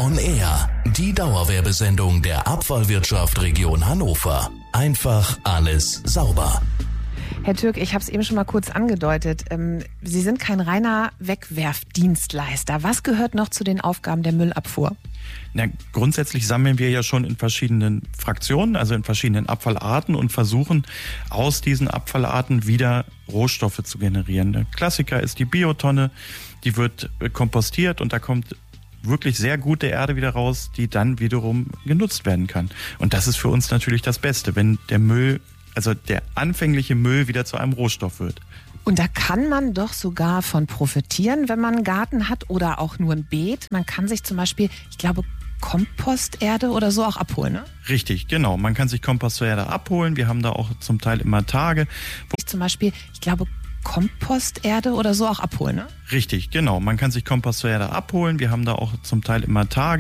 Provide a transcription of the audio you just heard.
on Air, die Dauerwerbesendung der Abfallwirtschaft Region Hannover. Einfach alles sauber. Herr Türk, ich habe es eben schon mal kurz angedeutet. Sie sind kein reiner Wegwerfdienstleister. Was gehört noch zu den Aufgaben der Müllabfuhr? Na, grundsätzlich sammeln wir ja schon in verschiedenen Fraktionen, also in verschiedenen Abfallarten und versuchen aus diesen Abfallarten wieder Rohstoffe zu generieren. Der Klassiker ist die Biotonne, die wird kompostiert und da kommt wirklich sehr gute Erde wieder raus, die dann wiederum genutzt werden kann. Und das ist für uns natürlich das Beste, wenn der Müll, also der anfängliche Müll wieder zu einem Rohstoff wird. Und da kann man doch sogar von profitieren, wenn man einen Garten hat oder auch nur ein Beet. Man kann sich zum Beispiel, ich glaube, Komposterde oder so auch abholen, ne? Richtig, genau. Man kann sich Komposterde abholen. Wir haben da auch zum Teil immer Tage. Zum Beispiel, ich glaube, Komposterde oder so auch abholen, ne? Richtig, genau. Man kann sich Komposterde abholen. Wir haben da auch zum Teil immer Tage.